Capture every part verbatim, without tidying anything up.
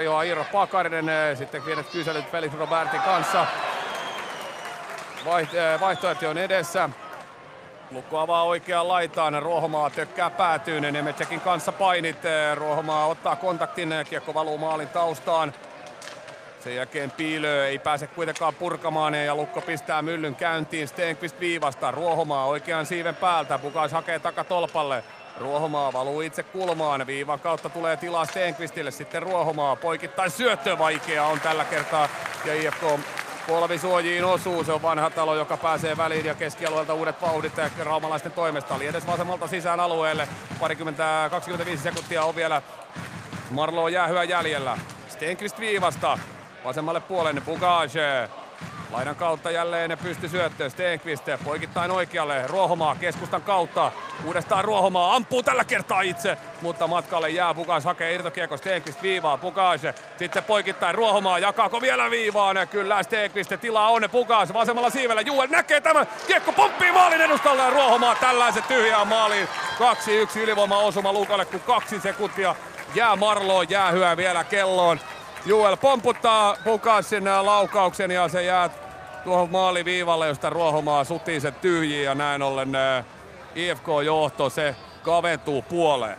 tarjoaa Iiro Pakarinen. Sitten pienet kyselyt Felix Robertin kanssa. Vaihtoehto on edessä. Lukko avaa oikeaan laitaan, Ruohomaa tökkää päätyyn, Nemetsäkin kanssa painit. Ruohomaa ottaa kontaktin, kiekko valuu maalin taustaan. Sen jälkeen Piilö ei pääse kuitenkaan purkamaan ja Lukko pistää myllyn käyntiin. Stenqvist viivasta, Ruohomaa oikean siiven päältä, Pukas hakee takatolpalle. Ruohomaa valuu itse kulmaan, viivan kautta tulee tilaa Stenqvistille, sitten Ruohomaa poikittain syöttö, vaikea on tällä kertaa ja I F K polvisuojiin osuu. Se on vanha talo, joka pääsee väliin ja keskialueelta uudet vauhdit raumalaisten toimesta. Oli edes vasemmalta sisään alueelle. Parikymmentä, kaksikymmentäviisi sekuntia on vielä Marlow jäähyä jäljellä. Stenqvist viivasta. Vasemmalle puolelle Bugage. Laidan kautta jälleen pystysyöttö. Stenqvist poikittain oikealle. Ruohomaa keskustan kautta. Uudestaan Ruohomaa ampuu tällä kertaa itse, mutta matkalle jää. Bugage hakee irtokiekko. Stenqvist viivaa. Bugage sitten poikittain Ruohomaa. Jakaako vielä viivaan? Kyllä Stenqvist tilaa on. Bugage vasemmalla siivellä. Juel näkee tämän. Kiekko pomppii maalin edustalle ja Ruohomaa tällaisen tyhjään maaliin. kaksi yksi ylivoima osuma Lukalle, kun kaksi sekuntia jää Marlow jäähyä vielä kelloon. Juel pomputtaa Bugasin laukauksen ja se jää tuohon maaliviivalle, josta Ruohomaa sutii sen tyhjiin ja näin ollen I F K-johto, se kaventuu puoleen.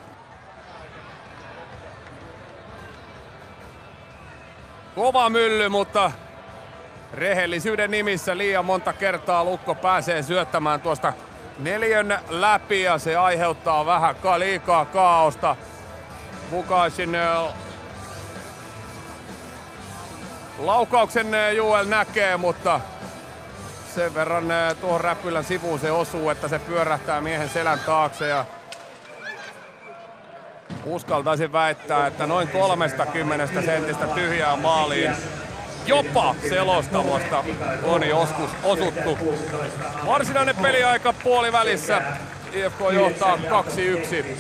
Kova mylly, mutta rehellisyyden nimissä liian monta kertaa Lukko pääsee syöttämään tuosta neljän läpi ja se aiheuttaa vähän liikaa kaaosta. Bugasin laukauksen Juel näkee, mutta sen verran tuohon räpylän sivuun se osuu, että se pyörähtää miehen selän taakse. Ja uskaltaisin väittää, että noin kolmekymmentä sentistä tyhjää maaliin jopa selostamosta on joskus osuttu. Varsinainen peliaika puolivälissä. I F K johtaa kaksi yksi.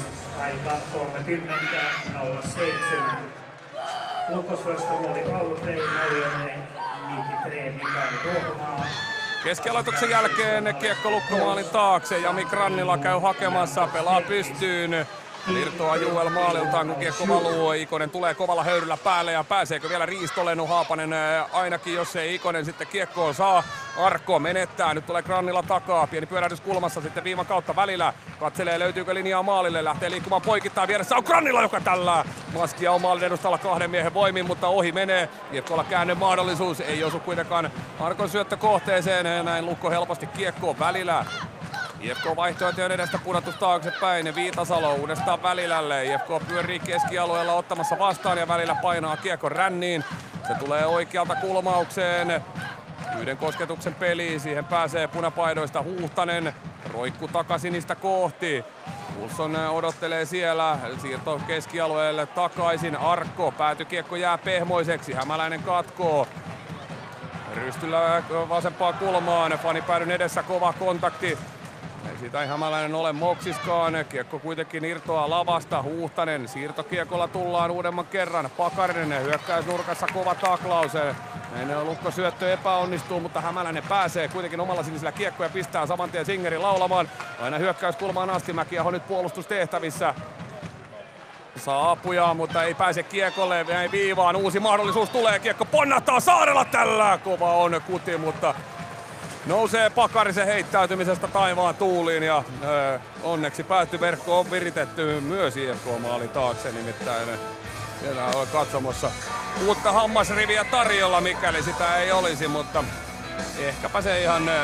Keskialoituksen jälkeen kiekko Lukkomaalin taakse. Jami Grannila käy hakemassa, pelaa pystyyn. Virtoa Juel maaliltaan, kun kiekko valuu. Ikonen tulee kovalla höyryllä päälle ja pääseekö vielä riistolle? No Haapanen ainakin, jos ei Ikonen sitten kiekkoon saa. Arko menettää, nyt tulee Grannila takaa. Pieni pyörähdys kulmassa sitten viivan kautta välillä. Katselee löytyykö linjaa maalille, lähtee liikkumaan poikittain. Vieressä on Grannila, joka tällä maskia on maalin edustalla kahden miehen voimin, mutta ohi menee. Kiekkolla käänne mahdollisuus, ei osu kuitenkaan Arkon syöttö kohteeseen. Näin Lukko helposti kiekkoon välillä. I F K vaihtoehtojen edestä pudotus taaksepäin, Viitasalo uudestaan Välilälle. I F K pyörii keskialueella ottamassa vastaan ja Välillä painaa kiekko ränniin. Se tulee oikealta kulmaukseen. Yhden kosketuksen peli, siihen pääsee punapaidoista Huhtanen. Roikku takasinista kohti. Ulsson odottelee siellä, siirto keskialueelle takaisin. Arkko, päätykiekko jää pehmoiseksi, Hämäläinen katkoo. Rystyllä vasempaan kulmaan, fanipäälyn edessä kova kontakti. Ei siitä ei Hämäläinen ole moksiskaan. Kiekko kuitenkin irtoaa lavasta. Huhtanen siirtokiekolla tullaan uudemman kerran. Pakarinen hyökkäysnurkassa kova taklaus. Näin Lukko syöttö epäonnistuu, mutta Hämäläinen pääsee kuitenkin omalla sinisellä kiekko ja pistää saman tien Singerin laulamaan. Aina hyökkäyskulmaan asti. Mäkiaho nyt puolustustehtävissä. Saa apuja, mutta ei pääse kiekolle. Ei viivaan. Uusi mahdollisuus tulee. Kiekko ponnahtaa Saarella tällä. Kova on kuti, mutta nousee Pakarisen heittäytymisestä taivaan tuuliin ja ö, onneksi päättyverkko on viritetty myös I F K-maalin taakse, nimittäin siellä on katsomossa uutta hammasriviä tarjolla, mikäli sitä ei olisi, mutta ehkäpä se ihan ö,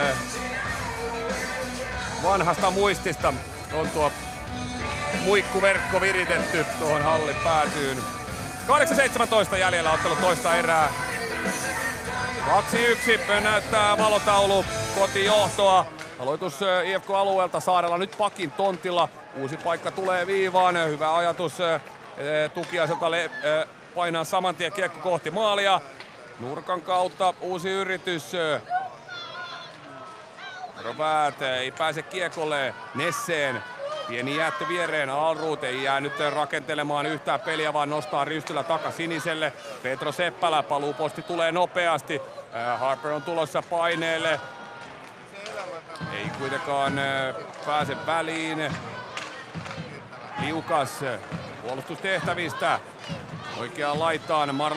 vanhasta muistista on tuo muikkuverkko viritetty tuohon hallin päätyyn. kahdeksan seitsemäntoista jäljellä ottelu toista erää. kaksi yksi näyttää valotaulu kotijohtoa. Aloitus I F K-alueelta, Saarella nyt pakin tontilla. Uusi paikka tulee viivaan. Hyvä ajatus Tukiaiselta painaa saman tien kiekko kohti maalia. Nurkan kautta uusi yritys. Robert ei pääse kiekolle. Nesseen. Pieni jäättö viereen, Alruut ei jää nyt rakentelemaan yhtään peliä, vaan nostaa Rystyllä taka siniselle. Petro Seppälä, paluuposti tulee nopeasti. Harper on tulossa paineelle. Ei kuitenkaan pääse väliin. Liukas puolustustehtävistä. Oikeaan laitaan.